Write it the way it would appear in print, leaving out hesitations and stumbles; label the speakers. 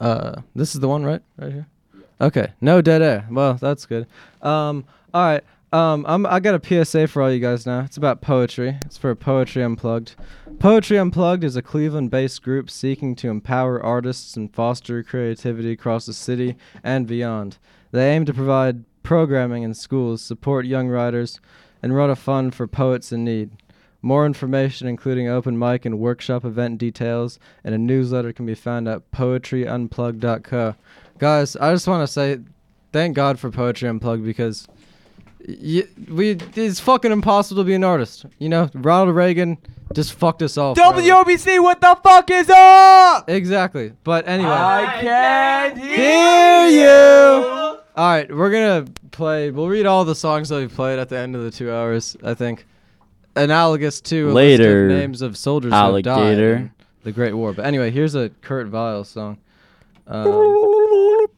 Speaker 1: This is the one, right here. Okay, no dead air. Well, that's good. All right. I got a PSA for all you guys now. It's about poetry. It's for Poetry Unplugged. Poetry Unplugged is a Cleveland-based group seeking to empower artists and foster creativity across the city and beyond. They aim to provide programming in schools, support young writers, and run a fund for poets in need. More information, including open mic and workshop event details, and a newsletter can be found at poetryunplugged.co. Guys, I just want to say thank God for Poetry Unplugged because it's fucking impossible to be an artist. You know, Ronald Reagan just fucked us all.
Speaker 2: WOBC, what the fuck is up?
Speaker 1: Exactly. But anyway.
Speaker 2: I can't
Speaker 1: hear you. All right, we're going to play. We'll read all the songs that we played at the end of the 2 hours, I think. Analogous to a list of names of soldiers who have died in the Great War. But anyway, here's a Kurt Weill song.